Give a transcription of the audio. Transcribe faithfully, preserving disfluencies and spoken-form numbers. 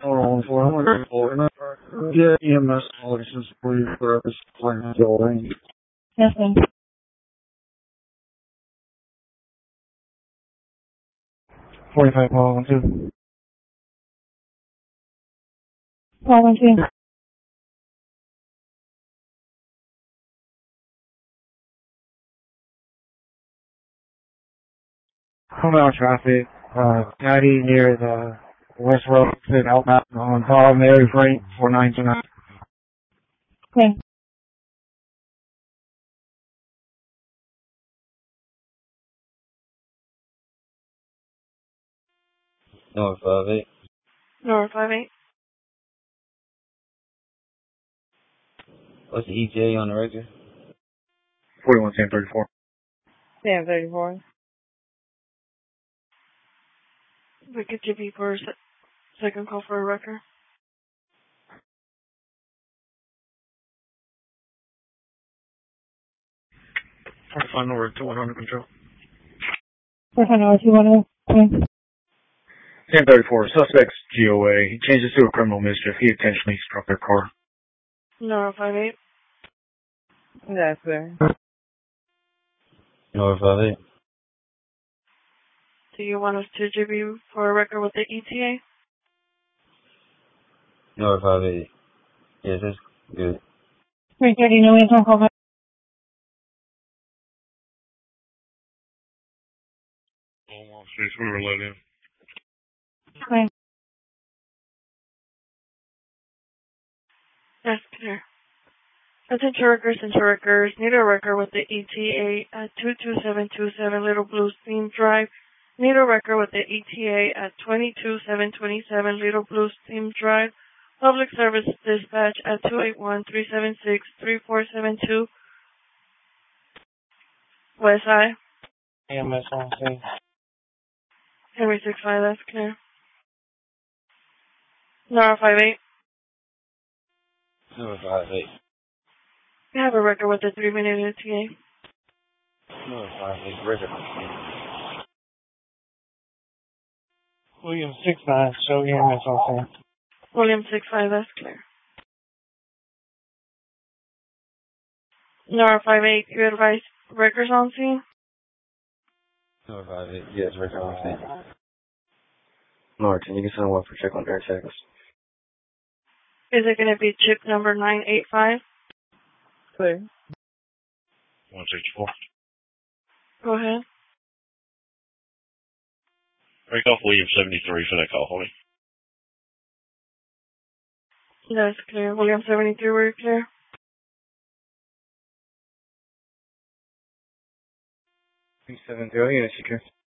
Oh, for yeah, E M S license for you for this plant building. Yes, ma'am. Forty-five Paul one two. Paul one two. Come out traffic. Uh, Patty near the West Road to outbound on Paul Mary Freight four nine two nine. Okay. North five eight. North five eight. What's the E T A on the record? Forty-one ten thirty-four. ten thirty-four. We could give you for a se- second call for a record. Forty-five North two one under control. Forty-five North two one zero. Okay. ten thirty-four. Suspect's G O A. He changes to a criminal mischief. He intentionally struck their car. North five eight. That's fair. North five eight. Do you want us to give you for a record with the E T A? North five eight. Yes, that's good. three thirty, no answer, call back. Almost six, we were let in. Okay. That's clear. Attention workers, attention workers, need a record with the E T A at two two seven two seven Little Blue Steam Drive. Need a record with the E T A at two seven two seven Little Blue Steam Drive. Public Service Dispatch at two eight one, three seven six, three four seven two. West Side. E M S on scene. Henry six five, that's clear. Nara five eight. North five eight. We have a record with the three minute E T A. North five eight. Record. William six nine, show E M S on scene. William six five, that's clear. Nara five eight, you advise records on scene? North five eight. Yes, record on scene. Martin, you can send one for check on air checks. Is it going to be chip number nine eight five? Clear. one sixty-four. Go ahead. Break off William seventy-three for that call, honey. That's clear. William seventy-three, were you clear? three seven zero, unit secure.